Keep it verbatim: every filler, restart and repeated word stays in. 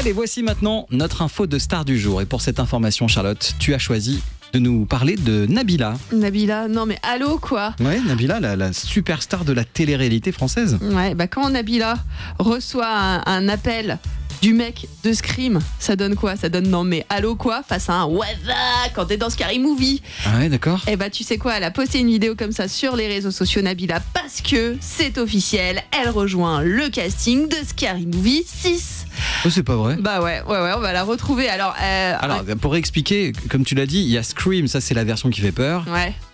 Allez, voici maintenant notre info de star du jour. Et pour cette information, Charlotte, tu as choisi de nous parler de Nabila. Nabila, non mais allô quoi. Ouais, Nabila, la, la superstar de la télé-réalité française. Ouais, bah quand Nabila reçoit un, un appel du mec de Scream, ça donne quoi? Ça donne non mais allô quoi face à un waza quand t'es dans Scary Movie. Ah ouais, d'accord. Et bah tu sais quoi, elle a posté une vidéo comme ça sur les réseaux sociaux, Nabila, parce que c'est officiel, elle rejoint le casting de Scary Movie six. Oh, c'est pas vrai. Bah ouais, ouais, ouais, on va la retrouver. Alors, euh, Alors, pour expliquer, comme tu l'as dit, il y a Scream, ça c'est la version qui fait peur. ouais.